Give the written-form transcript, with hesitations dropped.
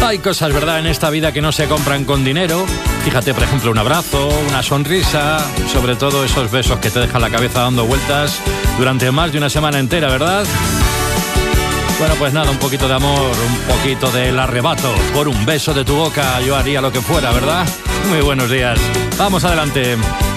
Hay cosas, ¿verdad?, en esta vida que no se compran con dinero. Fíjate, por ejemplo, un abrazo, una sonrisa, sobre todo esos besos que te dejan la cabeza dando vueltas durante más de una semana entera, ¿verdad? Bueno, pues nada, un poquito de amor, un poquito del arrebato. Por un beso de tu boca yo haría lo que fuera, ¿verdad? Muy buenos días. Vamos adelante.